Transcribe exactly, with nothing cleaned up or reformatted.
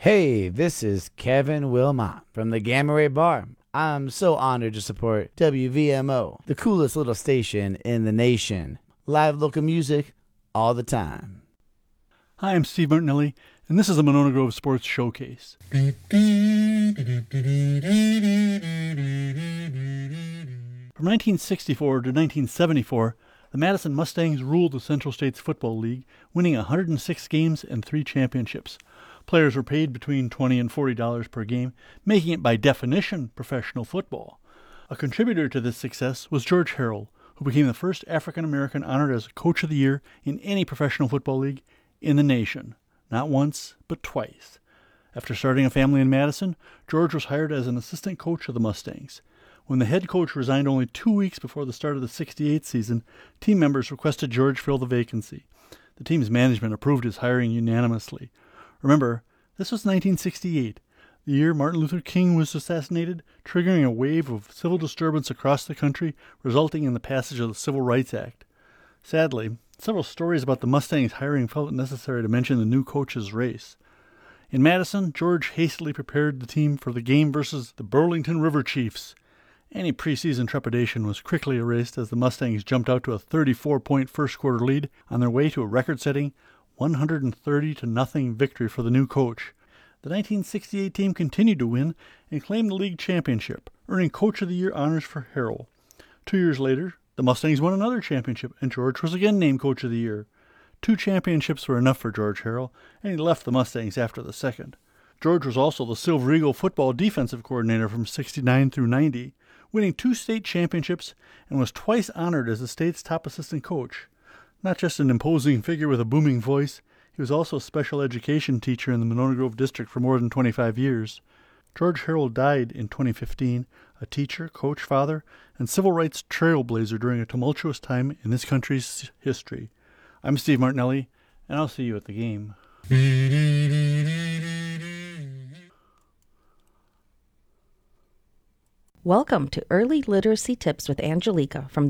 Hey, this is Kevin Wilmot from the Gamma Ray Bar. I'm so honored to support W V M O, the coolest little station in the nation. Live local music all the time. Hi, I'm Steve Martinelli, and this is the Monona Grove Sports Showcase. From nineteen sixty-four to nineteen seventy-four, the Madison Mustangs ruled the Central States Football League, winning one hundred six games and three championships. Players were paid between twenty dollars and forty dollars per game, making it by definition professional football. A contributor to this success was George Harrell, who became the first African-American honored as Coach of the Year in any professional football league in the nation. Not once, but twice. After starting a family in Madison, George was hired as an assistant coach of the Mustangs. When the head coach resigned only two weeks before the start of the sixty-eight season, team members requested George fill the vacancy. The team's management approved his hiring unanimously. Remember, this was nineteen sixty-eight, the year Martin Luther King was assassinated, triggering a wave of civil disturbance across the country, resulting in the passage of the Civil Rights Act. Sadly, several stories about the Mustangs hiring felt it necessary to mention the new coach's race. In Madison, George hastily prepared the team for the game versus the Burlington River Chiefs. Any preseason trepidation was quickly erased as the Mustangs jumped out to a thirty-four point first-quarter lead on their way to a record-setting one hundred thirty to nothing victory for the new coach. The nineteen sixty-eight team continued to win and claimed the league championship, earning Coach of the Year honors for Harrell. Two years later, the Mustangs won another championship, and George was again named Coach of the Year. Two championships were enough for George Harrell, and he left the Mustangs after the second. George was also the Silver Eagle football defensive coordinator from sixty-nine through ninety, winning two state championships, and was twice honored as the state's top assistant coach. Not just an imposing figure with a booming voice, he was also a special education teacher in the Monona Grove District for more than twenty-five years. George Harrell died in twenty fifteen, a teacher, coach, father, and civil rights trailblazer during a tumultuous time in this country's history. I'm Steve Martinelli, and I'll see you at the game. Welcome to Early Literacy Tips with Angelica from